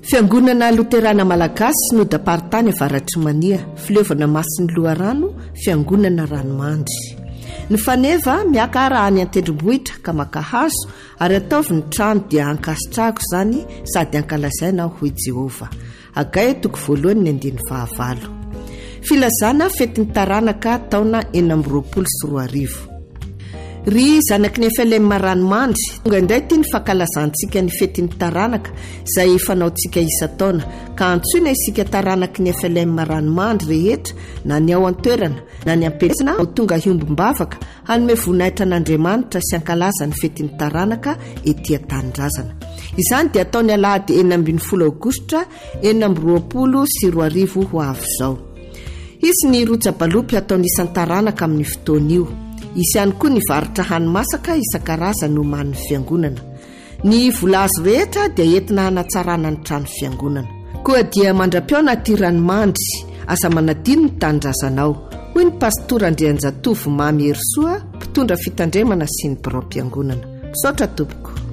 Fiangonana Luterana Malagasy no dapartany avaratry mania fileovana masin'ny loharano fiangonana ranomandry. Ny faneva miaka arahany an-tendrombohitra ka maka hazo ary ataovy ny trano dia ankasitrahako zany sady ankalazaina hoy Jehova. Agay toko voalohany ny 19 filazana fetin'ny taranaka taona 2024. Ry zanaky ny Efelema ranomandry tonga indray ty ny fankalazantsika ny fetin'ny taranaka izay fanaontsika isa-taona ka antsoina isika taranaky ny Efelema ranomandry rehetra na ny ao an-toerana na ny ampesina ao tonga hiombom-bavaka hanome voninahitra an'Andriamanitra sy ankalaza ny fetin'ny taranaka ety an-tanindrazana. Izany dia ataony alahady 20 aogositra 2024 ho avy zao. Isy ny roja-balopy ataony isan-taranaka amin'ny fotoan'io. Isy ihany koa ny varitra hanimasaka isan-karazany no man'ny fiangonana. Ny vola azo rehetra dia entina hanatsarana ny trano fiangonana. Koa dia mandra-piaona ty ranomandry asa manadino ny tanindrazanao. Hoy ny pastora Andrianjatovo Mamy Herosoa, mpitondra fitandremana sy ny birao-piangonana. Misaotra tompoko.